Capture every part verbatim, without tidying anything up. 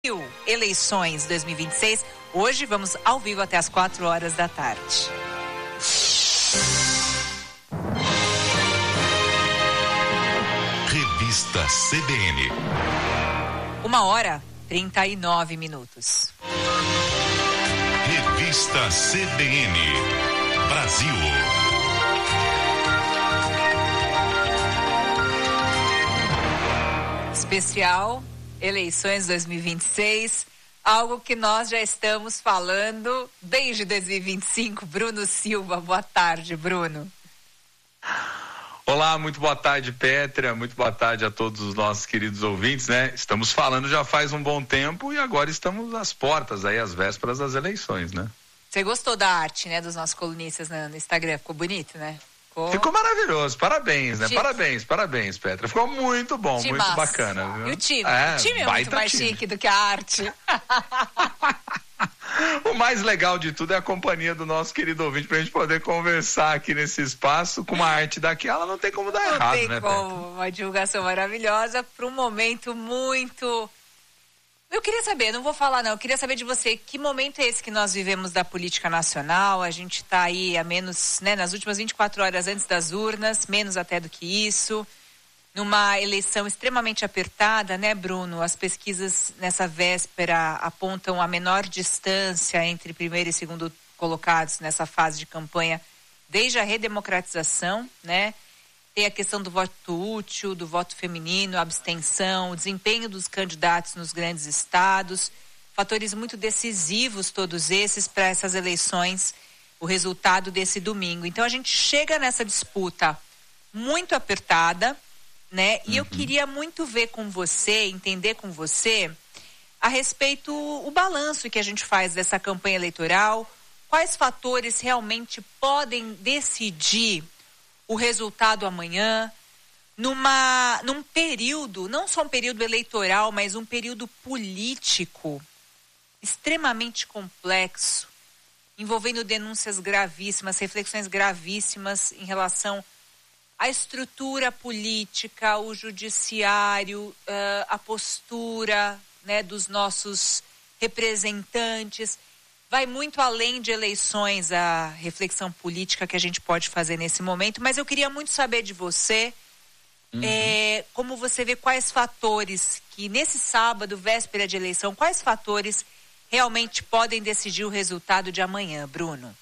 Eleições dois mil e vinte e seis. Hoje vamos ao vivo até as quatro horas da tarde. Revista C B N. Uma hora, trinta e nove minutos. Revista C B N. Brasil. Especial Eleições dois mil e vinte e seis, algo que nós já estamos falando desde dois mil e vinte e cinco. Bruno Silva, boa tarde, Bruno. Olá, muito boa tarde, Pétria, muito boa tarde a todos os nossos queridos ouvintes, né? Estamos falando já faz um bom tempo e agora estamos às portas aí, às vésperas das eleições, né? Você gostou da arte, né, dos nossos colunistas no Instagram? Ficou bonito, né? Ficou, Ficou maravilhoso, parabéns, né? Time. Parabéns, parabéns, Petra. Ficou muito bom, Time muito massa. bacana. Viu? E o time? É, o time é muito mais time. chique do que a arte. O mais legal de tudo é a companhia do nosso querido ouvinte, pra gente poder conversar aqui nesse espaço com uma arte daquela, não tem como dar não errado, tem né, como. Petra? Uma divulgação maravilhosa para um momento muito... Eu queria saber, não vou falar não, eu queria saber de você, que momento é esse que nós vivemos da política nacional? A gente está aí a menos, né, nas últimas vinte e quatro horas antes das urnas, menos até do que isso, numa eleição extremamente apertada, né, Bruno? As pesquisas nessa véspera apontam a menor distância entre primeiro e segundo colocados nessa fase de campanha desde a redemocratização, né? Tem a questão do voto útil, do voto feminino, a abstenção, o desempenho dos candidatos nos grandes estados, fatores muito decisivos todos esses para essas eleições, o resultado desse domingo. Então a gente chega nessa disputa muito apertada, né? E uhum. eu queria muito ver com você, entender com você a respeito o balanço que a gente faz dessa campanha eleitoral, quais fatores realmente podem decidir o resultado amanhã, numa, num período, não só um período eleitoral, mas um período político extremamente complexo, envolvendo denúncias gravíssimas, reflexões gravíssimas em relação à estrutura política, o judiciário, uh, a postura, né, dos nossos representantes. Vai muito além de eleições a reflexão política que a gente pode fazer nesse momento, mas eu queria muito saber de você, uhum. é, como você vê quais fatores que nesse sábado, véspera de eleição, quais fatores realmente podem decidir o resultado de amanhã, Bruno?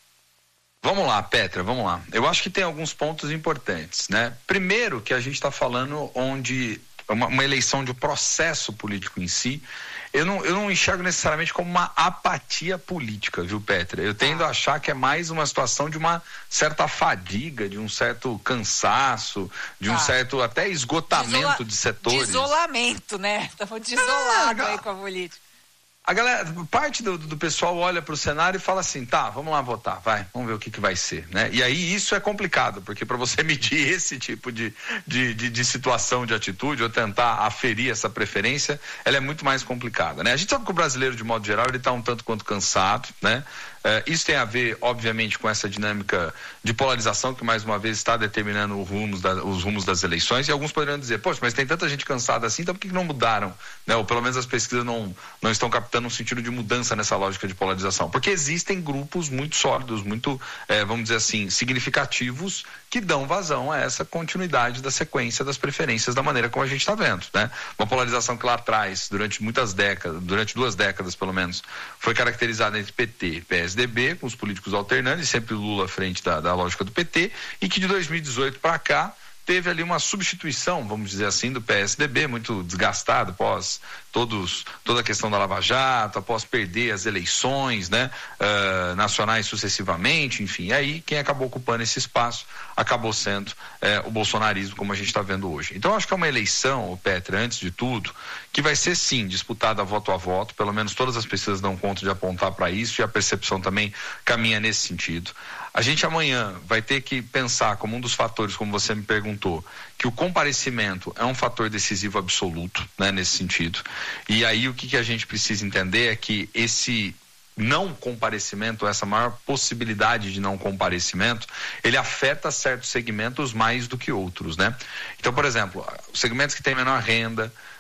Vamos lá, Petra, vamos lá. Eu acho que tem alguns pontos importantes, né? Primeiro, que a gente está falando onde uma, uma eleição de um processo político em si, Eu não, eu não enxergo necessariamente como uma apatia política, viu, Petra? Eu tendo a achar que é mais uma situação de uma certa fadiga, de um certo cansaço, de um ah. certo até esgotamento de, isola... de setores. De isolamento, né? Estamos desolados ah, aí com a política. A galera, parte do, do pessoal olha para o cenário e fala assim, tá, vamos lá votar, vai, vamos ver o que, que vai ser, né? E aí isso é complicado, porque para você medir esse tipo de, de, de, de situação, de atitude, ou tentar aferir essa preferência, ela é muito mais complicada, né? A gente sabe que o brasileiro, de modo geral, ele está um tanto quanto cansado, né? É, isso tem a ver, obviamente, com essa dinâmica de polarização que, mais uma vez, está determinando os rumos, da, os rumos das eleições, e alguns poderiam dizer, poxa, mas tem tanta gente cansada assim, então por que, que não mudaram? Né? Ou pelo menos as pesquisas não, não estão captando um sentido de mudança nessa lógica de polarização. Porque existem grupos muito sólidos, muito, é, vamos dizer assim, significativos, que dão vazão a essa continuidade da sequência das preferências da maneira como a gente está vendo, né? Uma polarização que lá atrás, durante muitas décadas, durante duas décadas pelo menos, foi caracterizada entre P T e P S D B, com os políticos alternando, e sempre Lula à frente da, da lógica do P T, e que de dois mil e dezoito para cá teve ali uma substituição, vamos dizer assim, do P S D B, muito desgastado após todos, toda a questão da Lava Jato, após perder as eleições, né, uh, nacionais sucessivamente, enfim. E aí quem acabou ocupando esse espaço acabou sendo uh, o bolsonarismo, como a gente está vendo hoje. Então acho que é uma eleição, Petra, antes de tudo, que vai ser sim disputada voto a voto, pelo menos todas as pesquisas dão conta de apontar para isso, e a percepção também caminha nesse sentido. A gente amanhã vai ter que pensar como um dos fatores, como você me perguntou, que o comparecimento é um fator decisivo absoluto, né, nesse sentido. E aí o que, que a gente precisa entender é que esse não comparecimento, essa maior possibilidade de não comparecimento, ele afeta certos segmentos mais do que outros, né? Então, por exemplo, os segmentos que têm menor renda,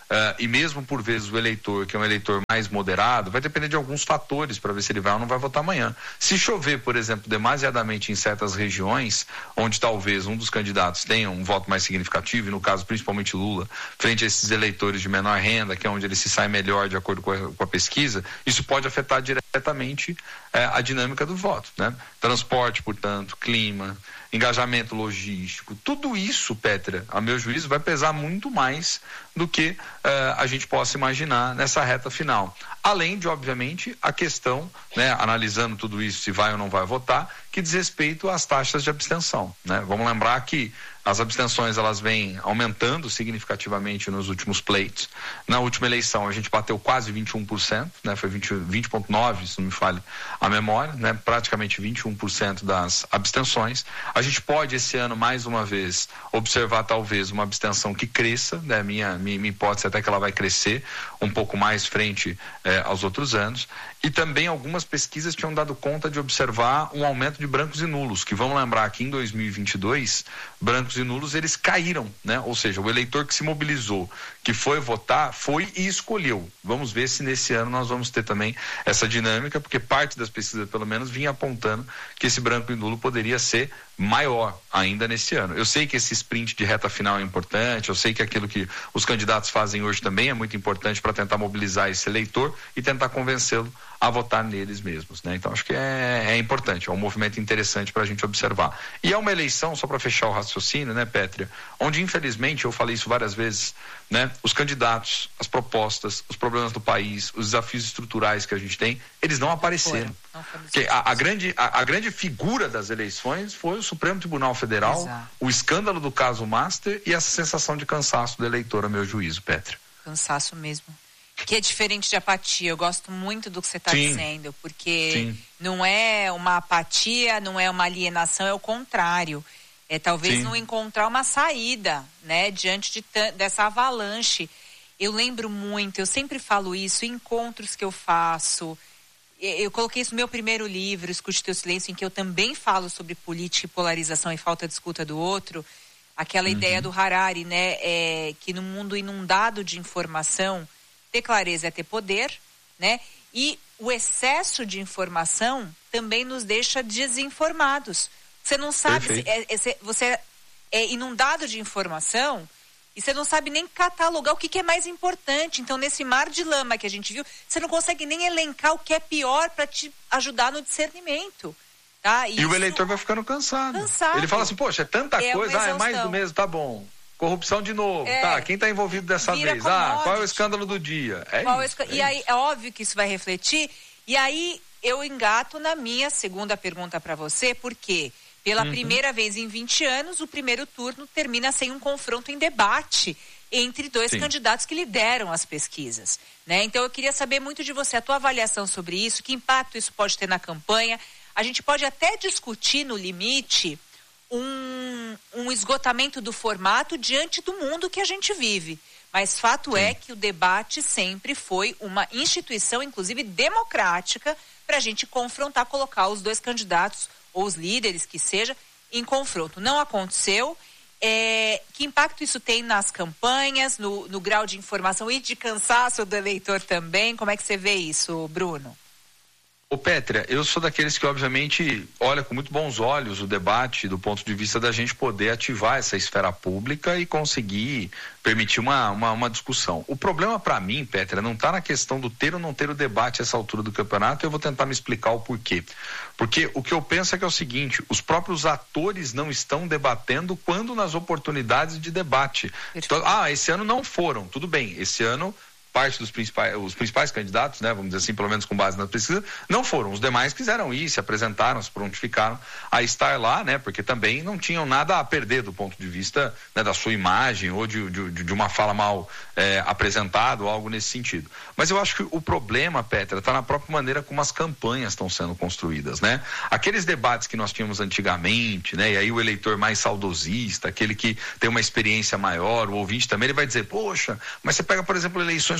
Uh, e mesmo por vezes o eleitor, que é um eleitor mais moderado, vai depender de alguns fatores para ver se ele vai ou não vai votar amanhã. Se chover, por exemplo, demasiadamente em certas regiões, onde talvez um dos candidatos tenha um voto mais significativo, e no caso principalmente Lula, frente a esses eleitores de menor renda, que é onde ele se sai melhor de acordo com a, com a pesquisa, isso pode afetar diretamente eh, a dinâmica do voto, né? Transporte, portanto, clima, engajamento logístico, tudo isso, Pétria, a meu juízo, vai pesar muito mais do que uh, a gente possa imaginar nessa reta final. Além de, obviamente, a questão, né, analisando tudo isso, se vai ou não vai votar, que diz respeito às taxas de abstenção, né? Vamos lembrar que as abstenções, elas vêm aumentando significativamente nos últimos pleitos. Na última eleição, a gente bateu quase vinte e um por cento, né? Foi vinte, vinte vírgula nove, se não me falha a memória, né? Praticamente vinte e um por cento das abstenções. A gente pode, esse ano, mais uma vez, observar talvez uma abstenção que cresça, né? Minha, minha, minha hipótese é até que ela vai crescer um pouco mais frente eh, aos outros anos. E também algumas pesquisas tinham dado conta de observar um aumento de brancos e nulos, que vamos lembrar que em dois mil e vinte e dois, brancos e nulos, eles caíram, né? Ou seja, o eleitor que se mobilizou, que foi votar, foi e escolheu. Vamos ver se nesse ano nós vamos ter também essa dinâmica, porque parte das pesquisas, pelo menos, vinha apontando que esse branco e nulo poderia ser maior ainda nesse ano. Eu sei que esse sprint de reta final é importante, eu sei que aquilo que os candidatos fazem hoje também é muito importante para tentar mobilizar esse eleitor e tentar convencê-lo a votar neles mesmos, né? Então acho que é, é importante, é um movimento interessante para a gente observar. E é uma eleição, só para fechar o raciocínio, né, Pétria, onde infelizmente, eu falei isso várias vezes, né, os candidatos, as propostas, os problemas do país, os desafios estruturais que a gente tem, eles não apareceram. Não foi, não foi a, a, grande, a, a grande figura das eleições foi o Supremo Tribunal Federal, Exato. O escândalo do caso Master e essa sensação de cansaço do eleitor, a meu juízo, Pétria. Cansaço mesmo. Que é diferente de apatia. Eu gosto muito do que você está dizendo, porque Sim. não é uma apatia, não é uma alienação, é o contrário. É talvez Sim. não encontrar uma saída, né, diante de t- dessa avalanche. Eu lembro muito, eu sempre falo isso, encontros que eu faço. Eu coloquei isso no meu primeiro livro, Escute Teu Silêncio, em que eu também falo sobre política e polarização e falta de escuta do outro. Aquela uhum. ideia do Harari, né, é, que no mundo inundado de informação, ter clareza é ter poder, né? E o excesso de informação também nos deixa desinformados. Você não sabe, é, é, você é inundado de informação e você não sabe nem catalogar o que, que é mais importante. Então, nesse mar de lama que a gente viu, você não consegue nem elencar o que é pior para te ajudar no discernimento. Tá? E, e o eleitor vai ficando cansado. cansado. Ele fala assim, poxa, é tanta é coisa, ah, é mais do mesmo, tá bom. Corrupção de novo, é, tá, quem está envolvido dessa vez? Commodity. Ah, qual é o escândalo do dia? É qual isso. É e aí, é óbvio que isso vai refletir, e aí eu engato na minha segunda pergunta para você, porque pela uhum. primeira vez em vinte anos, o primeiro turno termina sem um confronto em debate entre dois Sim. candidatos que lideram as pesquisas, né? Então eu queria saber muito de você, a tua avaliação sobre isso, que impacto isso pode ter na campanha. A gente pode até discutir no limite Um, um esgotamento do formato diante do mundo que a gente vive. Mas fato Sim. é que o debate sempre foi uma instituição, inclusive democrática, para a gente confrontar, colocar os dois candidatos, ou os líderes que seja, em confronto. Não aconteceu. É, que impacto isso tem nas campanhas, no, no grau de informação e de cansaço do eleitor também? Como é que você vê isso, Bruno? Ô Pétria, eu sou daqueles que obviamente olha com muito bons olhos o debate do ponto de vista da gente poder ativar essa esfera pública e conseguir permitir uma, uma, uma discussão. O problema para mim, Pétria, não está na questão do ter ou não ter o debate a essa altura do campeonato, eu vou tentar me explicar o porquê. Porque o que eu penso é que é o seguinte, os próprios atores não estão debatendo quando nas oportunidades de debate. Então, ah, esse ano não foram, tudo bem, esse ano parte dos principais, os principais candidatos, né, vamos dizer assim, pelo menos com base na pesquisa, não foram. Os demais quiseram ir, se apresentaram, se prontificaram a estar lá, né, porque também não tinham nada a perder do ponto de vista, né, da sua imagem ou de, de, de uma fala mal é, apresentada ou algo nesse sentido. Mas eu acho que o problema, Pétria, está na própria maneira como as campanhas estão sendo construídas, né? Aqueles debates que nós tínhamos antigamente, né, e aí o eleitor mais saudosista, aquele que tem uma experiência maior, o ouvinte também, ele vai dizer, poxa, mas você pega, por exemplo, eleições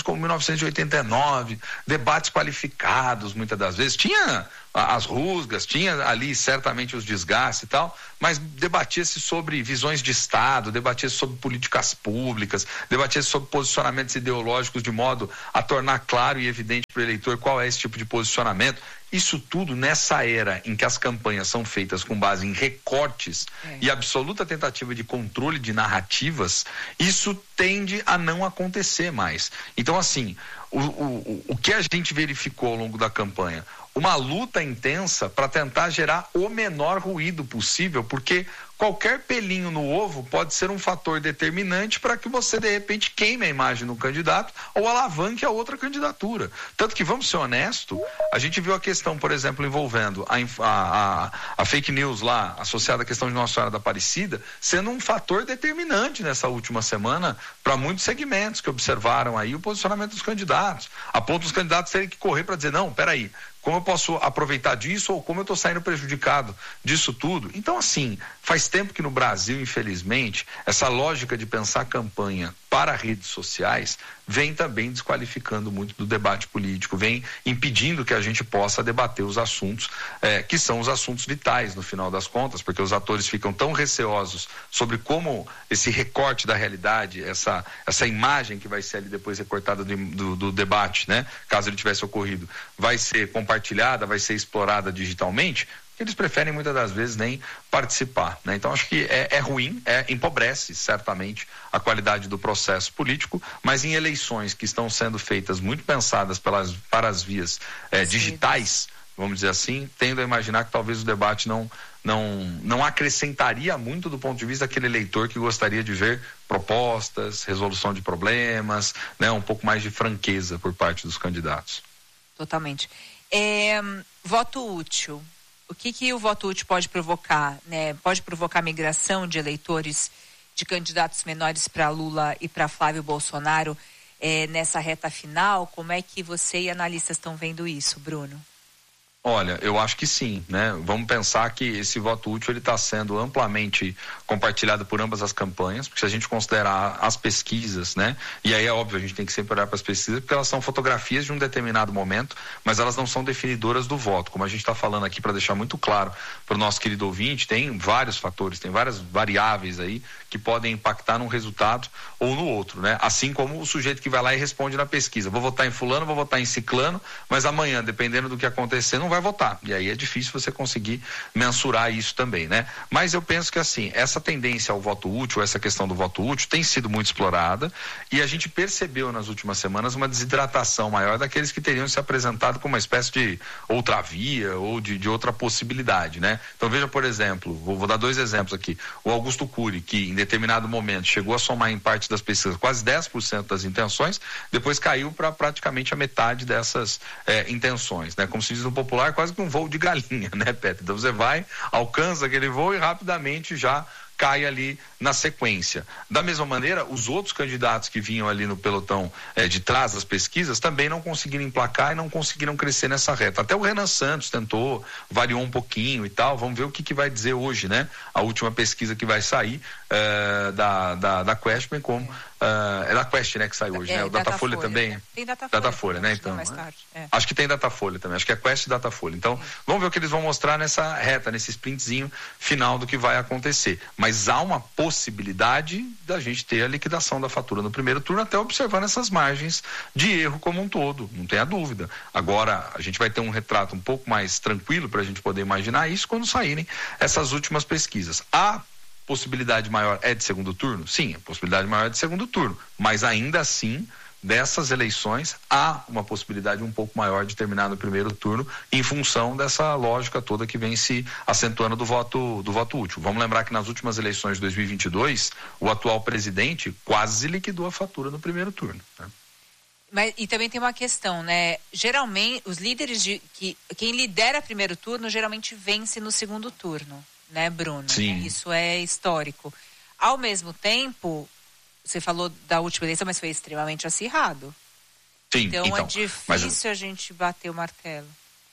como mil novecentos e oitenta e nove, debates qualificados muitas das vezes, tinha as rusgas, tinha ali certamente os desgastes e tal, mas debatia-se sobre visões de Estado, debatia-se sobre políticas públicas, debatia-se sobre posicionamentos ideológicos de modo a tornar claro e evidente para o eleitor qual é esse tipo de posicionamento. Isso tudo nessa era em que as campanhas são feitas com base em recortes é. e absoluta tentativa de controle de narrativas, isso tende a não acontecer mais. Então, assim, o, o, o que a gente verificou ao longo da campanha? Uma luta intensa para tentar gerar o menor ruído possível, porque qualquer pelinho no ovo pode ser um fator determinante para que você, de repente, queime a imagem do candidato ou alavanque a outra candidatura. Tanto que, vamos ser honestos, a gente viu a questão, por exemplo, envolvendo a, a, a, a fake news lá, associada à questão de Nossa Senhora da Aparecida, sendo um fator determinante nessa última semana para muitos segmentos que observaram aí o posicionamento dos candidatos, a ponto dos candidatos terem que correr para dizer, não, peraí, como eu posso aproveitar disso ou como eu estou saindo prejudicado disso tudo? Então, assim, faz tempo que no Brasil, infelizmente, essa lógica de pensar campanha para redes sociais vem também desqualificando muito do debate político, vem impedindo que a gente possa debater os assuntos eh, que são os assuntos vitais no final das contas, porque os atores ficam tão receosos sobre como esse recorte da realidade, essa, essa imagem que vai ser ali depois recortada do, do, do debate, né? Caso ele tivesse ocorrido, vai ser compartilhada, vai ser explorada digitalmente, eles preferem muitas das vezes nem participar, né? Então acho que é, é ruim, é, empobrece certamente a qualidade do processo político, mas em eleições que estão sendo feitas muito pensadas pelas, para as vias é, digitais, vamos dizer assim, tendo a imaginar que talvez o debate não, não, não acrescentaria muito do ponto de vista daquele eleitor que gostaria de ver propostas, resolução de problemas, né? Um pouco mais de franqueza por parte dos candidatos. Totalmente. É, voto útil. O que que o voto útil pode provocar, né? Pode provocar migração de eleitores de candidatos menores para Lula e para Flávio Bolsonaro é, nessa reta final? Como é que você e analistas estão vendo isso, Bruno? Olha, eu acho que sim, né? Vamos pensar que esse voto útil ele está sendo amplamente compartilhado por ambas as campanhas, porque se a gente considerar as pesquisas, né? E aí é óbvio, a gente tem que sempre olhar para as pesquisas, porque elas são fotografias de um determinado momento, mas elas não são definidoras do voto. Como a gente está falando aqui, para deixar muito claro para o nosso querido ouvinte, tem vários fatores, tem várias variáveis aí que podem impactar num resultado ou no outro, né? Assim como o sujeito que vai lá e responde na pesquisa, vou votar em fulano, vou votar em ciclano, mas amanhã, dependendo do que acontecer, não vai votar, e aí é difícil você conseguir mensurar isso também, né? Mas eu penso que assim, essa tendência ao voto útil, essa questão do voto útil tem sido muito explorada e a gente percebeu nas últimas semanas uma desidratação maior daqueles que teriam se apresentado como uma espécie de outra via ou de, de outra possibilidade, né? Então veja, por exemplo, vou, vou dar dois exemplos aqui, o Augusto Cury, que em determinado momento chegou a somar em parte das pesquisas quase dez por cento das intenções, depois caiu para praticamente a metade dessas eh, intenções, né? Como se diz no popular, quase que um voo de galinha, né, Pepe? Então você vai, alcança aquele voo e rapidamente já cai ali na sequência. Da mesma maneira, os outros candidatos que vinham ali no pelotão eh, de trás das pesquisas também não conseguiram emplacar e não conseguiram crescer nessa reta. Até o Renan Santos tentou, variou um pouquinho e tal. Vamos ver o que, que vai dizer hoje, né? A última pesquisa que vai sair eh, da, da, da Questman, como Uh, é da Quest, né, que sai hoje, é, né? O Datafolha, Datafolha também. Né? Tem Datafolha, Datafolha, né? Então, mais tarde. É. Acho que tem Datafolha também. Acho que é Quest e Datafolha. Então, é. vamos ver o que eles vão mostrar nessa reta, nesse sprintzinho final do que vai acontecer. Mas há uma possibilidade da gente ter a liquidação da fatura no primeiro turno, até observando essas margens de erro como um todo. Não tenha dúvida. Agora, a gente vai ter um retrato um pouco mais tranquilo para a gente poder imaginar isso quando saírem essas últimas pesquisas. Há possibilidade maior é de segundo turno? Sim, a possibilidade maior é de segundo turno, mas ainda assim, dessas eleições, há uma possibilidade um pouco maior de terminar no primeiro turno em função dessa lógica toda que vem se acentuando do voto, do voto útil. Vamos lembrar que nas últimas eleições de dois mil e vinte e dois, o atual presidente quase liquidou a fatura no primeiro turno, né? Mas, e também tem uma questão, né? Geralmente, os líderes de... que quem lidera primeiro turno, geralmente vence no segundo turno. Né, Bruno? Sim. Isso é histórico. Ao mesmo tempo, você falou da última eleição, mas foi extremamente acirrado. Sim, então, então é difícil mas... a gente bater o martelo.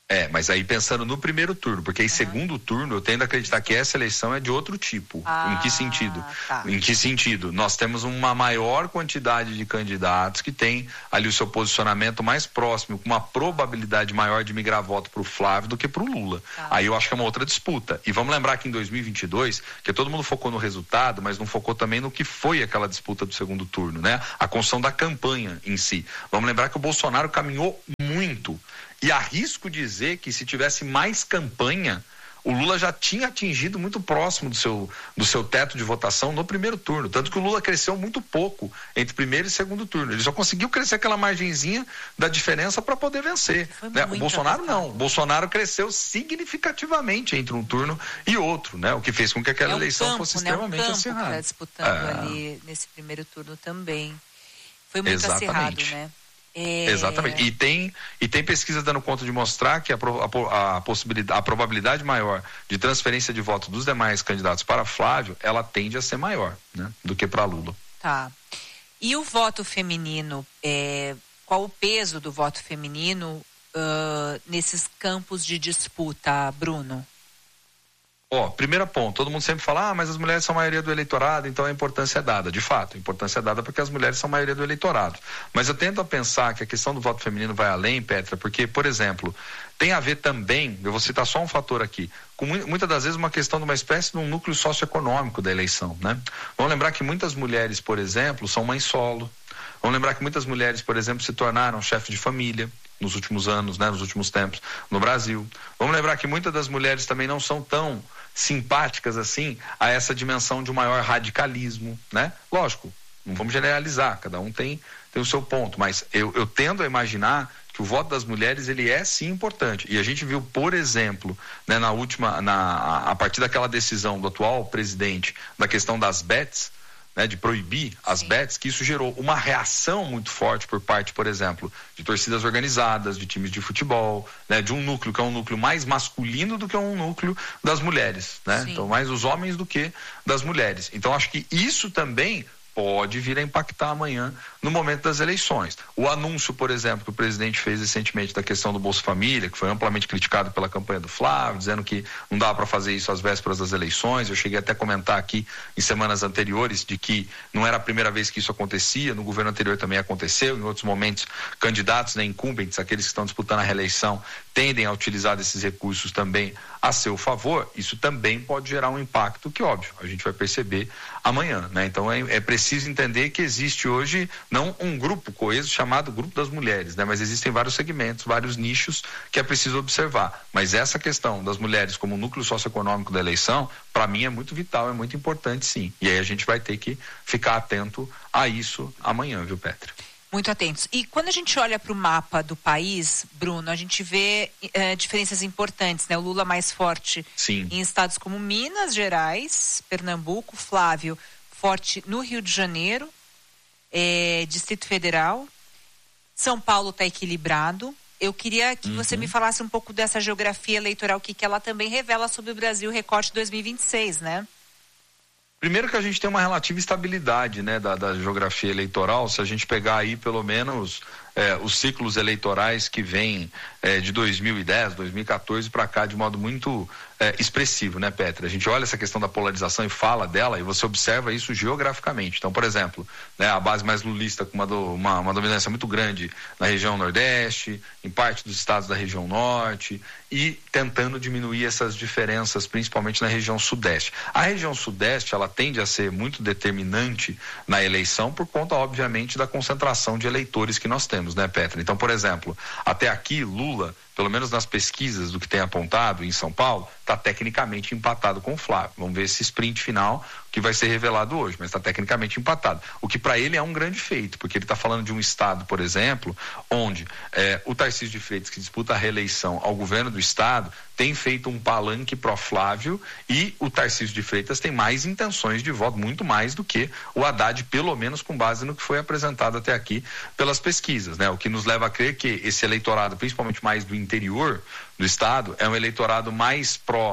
É, mas aí pensando no primeiro turno, porque aí uhum. segundo turno eu tendo a acreditar que essa eleição é de outro tipo. Ah, em que sentido? Tá. Em que sentido? Nós temos uma maior quantidade de candidatos que tem ali o seu posicionamento mais próximo, com uma probabilidade maior de migrar voto para o Flávio do que para o Lula. Tá. Aí eu acho que é uma outra disputa. E vamos lembrar que em dois mil e vinte e dois, que todo mundo focou no resultado, mas não focou também no que foi aquela disputa do segundo turno, né? A construção da campanha em si. Vamos lembrar que o Bolsonaro caminhou muito. E arrisco dizer que se tivesse mais campanha, o Lula já tinha atingido muito próximo do seu, do seu teto de votação no primeiro turno. Tanto que o Lula cresceu muito pouco entre primeiro e segundo turno. Ele só conseguiu crescer aquela margenzinha da diferença para poder vencer. Né? O Bolsonaro apertado. não. O Bolsonaro cresceu significativamente entre um turno e outro, né? O que fez com que aquela é um eleição campo, fosse né? extremamente um campo acirrada. Que tá disputando é. ali nesse primeiro turno também. Foi muito Exatamente. acirrado, né? É... Exatamente. E tem, e tem pesquisas dando conta de mostrar que a, a, a, possibilidade, a probabilidade maior de transferência de voto dos demais candidatos para Flávio, ela tende a ser maior, né, do que para Lula. Tá. E o voto feminino, é, qual o peso do voto feminino uh, nesses campos de disputa, Bruno? Ó, primeiro ponto, todo mundo sempre fala, ah, mas as mulheres são a maioria do eleitorado, então a importância é dada. De fato, a importância é dada porque as mulheres são a maioria do eleitorado. Mas eu tento a pensar que a questão do voto feminino vai além, Petra, porque, por exemplo, tem a ver também, eu vou citar só um fator aqui, com muitas das vezes uma questão de uma espécie de um núcleo socioeconômico da eleição, né? Vamos lembrar que muitas mulheres, por exemplo, são mães solo. Vamos lembrar que muitas mulheres, por exemplo, se tornaram chefes de família nos últimos anos, né, nos últimos tempos, no Brasil. Vamos lembrar que muitas das mulheres também não são tão simpáticas assim a essa dimensão de um maior radicalismo, né? Lógico, não vamos generalizar, cada um tem, tem o seu ponto, mas eu, eu tendo a imaginar que o voto das mulheres, ele é sim importante. E a gente viu, por exemplo, né, na última, na, a partir daquela decisão do atual presidente, da questão das bets, né, de proibir as Sim. bets, que isso gerou uma reação muito forte por parte, por exemplo, de torcidas organizadas, de times de futebol, né, de um núcleo que é um núcleo mais masculino do que um núcleo das mulheres, né? Então, mais os homens do que das mulheres. Então, acho que isso também pode vir a impactar amanhã no momento das eleições. O anúncio, por exemplo, que o presidente fez recentemente da questão do Bolsa Família, que foi amplamente criticado pela campanha do Flávio, dizendo que não dava para fazer isso às vésperas das eleições. Eu cheguei até a comentar aqui em semanas anteriores de que não era a primeira vez que isso acontecia, no governo anterior também aconteceu, em outros momentos candidatos, né, incumbentes, aqueles que estão disputando a reeleição, tendem a utilizar desses recursos também a seu favor. Isso também pode gerar um impacto que, óbvio, a gente vai perceber amanhã, né? Então é, é preciso entender que existe hoje não um grupo coeso chamado Grupo das Mulheres, né? Mas existem vários segmentos, vários nichos que é preciso observar. Mas essa questão das mulheres como núcleo socioeconômico da eleição, para mim é muito vital, é muito importante, sim. E aí a gente vai ter que ficar atento a isso amanhã, viu, Petra? Muito atentos. E quando a gente olha para o mapa do país, Bruno, a gente vê é, diferenças importantes, né? O Lula mais forte Sim. em estados como Minas Gerais, Pernambuco, Flávio forte no Rio de Janeiro, é, Distrito Federal, São Paulo está equilibrado. Eu queria que uhum. você me falasse um pouco dessa geografia eleitoral, que, que ela também revela sobre o Brasil Recorte dois mil e vinte e seis, né? Primeiro que a gente tem uma relativa estabilidade, né, da, da geografia eleitoral. Se a gente pegar aí pelo menos é, os ciclos eleitorais que vêm é, de dois mil e dez, dois mil e quatorze para cá de modo muito é, expressivo, né, Petra? A gente olha essa questão da polarização e fala dela e você observa isso geograficamente. Então, por exemplo, né, a base mais lulista com uma, do, uma, uma dominância muito grande na região Nordeste, em parte dos estados da região Norte, e tentando diminuir essas diferenças, principalmente na região Sudeste. A região Sudeste, ela tende a ser muito determinante na eleição por conta, obviamente, da concentração de eleitores que nós temos, né, Petra? Então, por exemplo, até aqui, Lula, pelo menos nas pesquisas do que tem apontado em São Paulo, está tecnicamente empatado com o Flávio. Vamos ver esse sprint final que vai ser revelado hoje, mas está tecnicamente empatado. O que para ele é um grande feito, porque ele está falando de um estado, por exemplo, onde é, o Tarcísio de Freitas, que disputa a reeleição ao governo do estado, tem feito um palanque pró-Flávio e o Tarcísio de Freitas tem mais intenções de voto, muito mais do que o Haddad, pelo menos com base no que foi apresentado até aqui pelas pesquisas, né? O que nos leva a crer que esse eleitorado, principalmente mais do interior do estado, é um eleitorado mais pró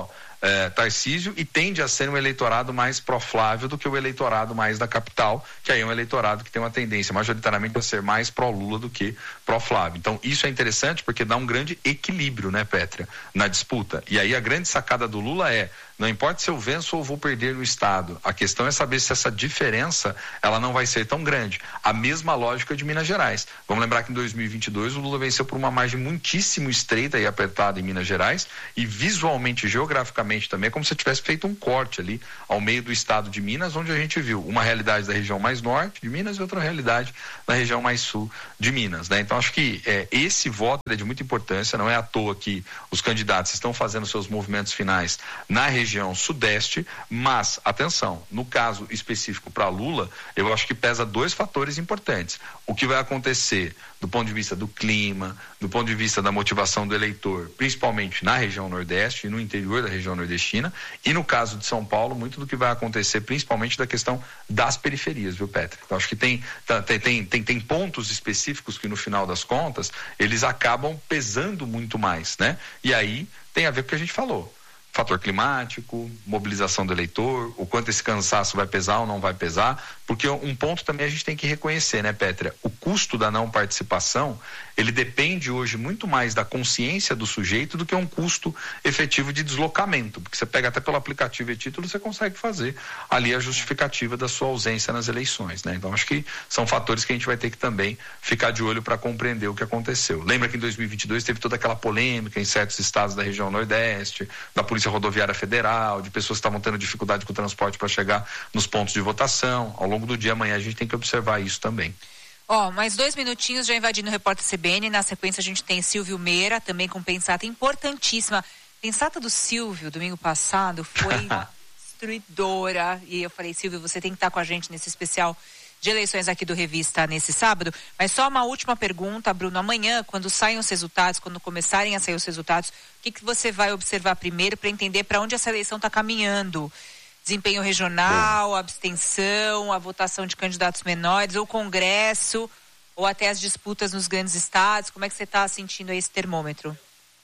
é, Tarcísio e tende a ser um eleitorado mais pró-Flávio do que o eleitorado mais da capital, que aí é um eleitorado que tem uma tendência majoritariamente a ser mais pró-Lula do que pró-Flávio. Então isso é interessante porque dá um grande equilíbrio, né, Pétria, na disputa. E aí a grande sacada do Lula é: não importa se eu venço ou vou perder no estado, a questão é saber se essa diferença ela não vai ser tão grande. A mesma lógica de Minas Gerais. Vamos lembrar que em dois mil e vinte e dois o Lula venceu por uma margem muitíssimo estreita e apertada em Minas Gerais, e visualmente, geograficamente também, é como se tivesse feito um corte ali ao meio do estado de Minas, onde a gente viu uma realidade da região mais norte de Minas e outra realidade na região mais sul de Minas, né? Então acho que é, esse voto é de muita importância, não é à toa que os candidatos estão fazendo seus movimentos finais na região sudeste, mas, atenção, no caso específico para Lula, eu acho que pesa dois fatores importantes. O que vai acontecer do ponto de vista do clima, do ponto de vista da motivação do eleitor, principalmente na região nordeste e no interior da região nordestina, e no caso de São Paulo, muito do que vai acontecer principalmente da questão das periferias, viu, Petra? Então acho que tem, tem, tem, tem pontos específicos que no final das contas, eles acabam pesando muito mais, né? E aí tem a ver com o que a gente falou. Fator climático, mobilização do eleitor, o quanto esse cansaço vai pesar ou não vai pesar, porque um ponto também a gente tem que reconhecer, né, Pétria? O custo da não participação, ele depende hoje muito mais da consciência do sujeito do que um custo efetivo de deslocamento, porque você pega até pelo aplicativo e título, você consegue fazer ali a justificativa da sua ausência nas eleições, né? Então acho que são fatores que a gente vai ter que também ficar de olho para compreender o que aconteceu. Lembra que em dois mil e vinte e dois teve toda aquela polêmica em certos estados da região nordeste, da Polícia Rodoviária Federal, de pessoas que estavam tendo dificuldade com o transporte para chegar nos pontos de votação. Ao longo do dia, amanhã, a gente tem que observar isso também. Ó, oh, mais dois minutinhos já invadindo o repórter C B N. Na sequência a gente tem Silvio Meira, também com pensata importantíssima. Pensata do Silvio, domingo passado, foi destruidora. E eu falei, Silvio, você tem que estar com a gente nesse especial de eleições aqui do Revista nesse sábado. Mas só uma última pergunta, Bruno. Amanhã, quando saem os resultados, quando começarem a sair os resultados, o que, que você vai observar primeiro para entender para onde essa eleição está caminhando? Desempenho regional, abstenção, a votação de candidatos menores, ou Congresso, ou até as disputas nos grandes estados? Como é que você está sentindo aí esse termômetro?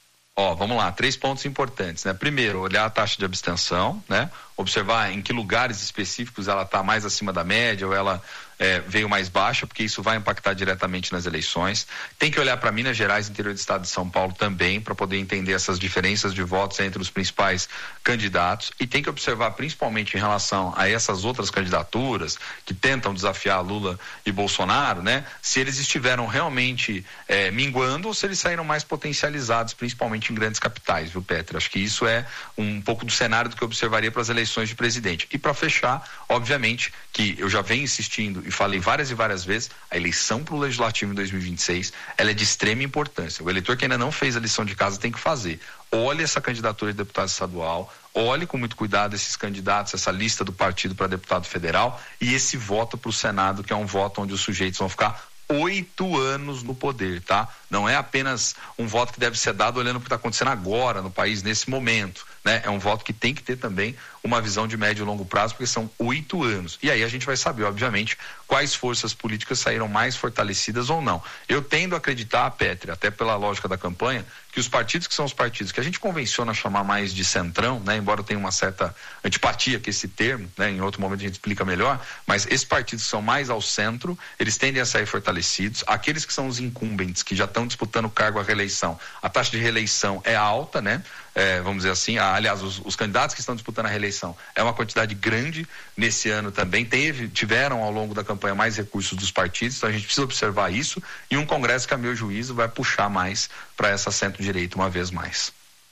Ó, vamos lá, três pontos importantes, né? Primeiro, olhar a taxa de abstenção, né? Observar em que lugares específicos ela está mais acima da média ou ela é, veio mais baixa, porque isso vai impactar diretamente nas eleições. Tem que olhar para Minas Gerais, interior do estado de São Paulo também, para poder entender essas diferenças de votos entre os principais candidatos, e tem que observar principalmente em relação a essas outras candidaturas que tentam desafiar Lula e Bolsonaro, né? Se eles estiveram realmente é, minguando ou se eles saíram mais potencializados, principalmente em grandes capitais, viu, Petra? Acho que isso é um pouco do cenário do que eu observaria para as eleições de presidente. E para fechar, obviamente, que eu já venho insistindo e falei várias e várias vezes, a eleição para o Legislativo em dois mil e vinte e seis, ela é de extrema importância. O eleitor que ainda não fez a lição de casa tem que fazer. Olhe essa candidatura de deputado estadual, olhe com muito cuidado esses candidatos, essa lista do partido para deputado federal e esse voto para o Senado, que é um voto onde os sujeitos vão ficar oito anos no poder, tá? Não é apenas um voto que deve ser dado olhando o que está acontecendo agora no país, nesse momento, né? É um voto que tem que ter também uma visão de médio e longo prazo, porque são oito anos. E aí a gente vai saber, obviamente, quais forças políticas saíram mais fortalecidas ou não. Eu tendo a acreditar, Pétria, até pela lógica da campanha, que os partidos que são os partidos que a gente convenciona chamar mais de centrão, né? Embora tenha uma certa antipatia com esse termo, né? Em outro momento a gente explica melhor, mas esses partidos que são mais ao centro, eles tendem a sair fortalecidos. Aqueles que são os incumbentes, que já estão disputando o cargo à reeleição, a taxa de reeleição é alta, né? É, vamos dizer assim, a, aliás, os, os candidatos que estão disputando a reeleição é uma quantidade grande nesse ano também, teve, tiveram ao longo da campanha mais recursos dos partidos, então a gente precisa observar isso, e um Congresso que, a meu juízo, vai puxar mais para essa centro-direita uma vez mais.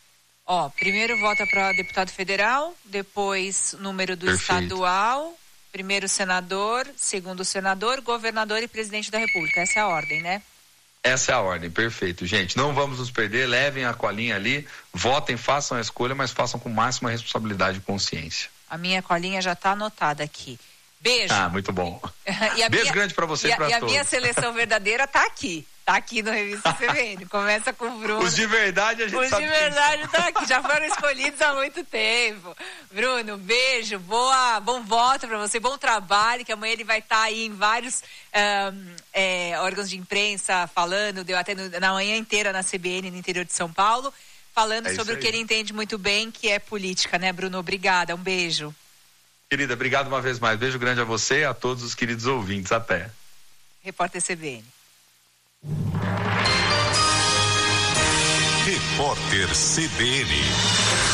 Ó, primeiro vota para deputado federal, depois número do Perfeito. Estadual, primeiro senador, segundo senador, governador e presidente da República. Essa é a ordem, né? Essa é a ordem, perfeito. Gente, não vamos nos perder, levem a colinha ali, votem, façam a escolha, mas façam com máxima responsabilidade e consciência. A minha colinha já está anotada aqui. Beijo. Ah, muito bom. E a Beijo minha, grande para você e, e para todos. E todos. a minha seleção verdadeira está aqui. Tá aqui no Revista C B N. Começa com o Bruno. Os de verdade a gente Os sabe de verdade estão aqui. Já foram escolhidos há muito tempo. Bruno, beijo. Boa, bom voto para você. Bom trabalho. Que amanhã ele vai estar tá aí em vários um, é, órgãos de imprensa falando. Deu até no, na manhã inteira na C B N, no interior de São Paulo. falando É sobre isso o que aí. ele entende muito bem, que é política, né, Bruno? Obrigada, um beijo. Querida, obrigado uma vez mais. Beijo grande a você e a todos os queridos ouvintes. Até. Repórter C B N. Repórter C B N.